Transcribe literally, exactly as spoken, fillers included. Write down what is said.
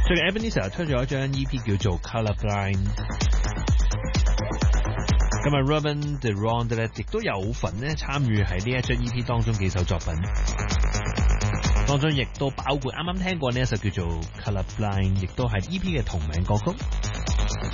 最近 Ebenezer 推咗一張 E P 叫做 Colorblind， 咁啊 Robin DeRonde 咧亦都有份咧參與喺呢一張 E P 當中幾首作品，當中亦都包括啱啱聽過呢一首叫做 Colorblind， 亦都係 E P 嘅同名歌曲。